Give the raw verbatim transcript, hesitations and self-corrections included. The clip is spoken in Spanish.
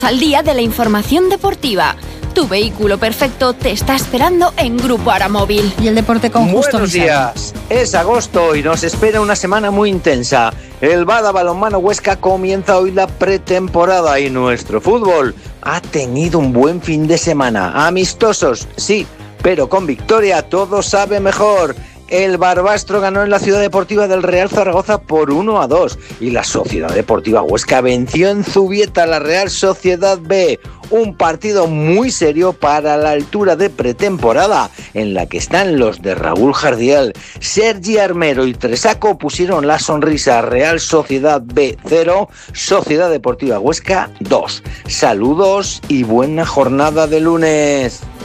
Al día de la información deportiva. Tu vehículo perfecto te está esperando en Grupo Aramóvil. Y el deporte con Justo Buenos días, es agosto y nos espera una semana muy intensa. El Bada Balonmano Huesca comienza hoy la pretemporada y nuestro fútbol ha tenido un buen fin de semana. Amistosos, sí, pero con victoria todo sabe mejor. El Barbastro ganó en la Ciudad Deportiva del Real Zaragoza por uno a dos y la Sociedad Deportiva Huesca venció en Zubieta a la Real Sociedad B. Un partido muy serio para la altura de pretemporada en la que están los de Raúl Jardial. Sergi Armero y Tresaco pusieron la sonrisa a Real Sociedad B cero, Sociedad Deportiva Huesca dos. Saludos y buena jornada de lunes.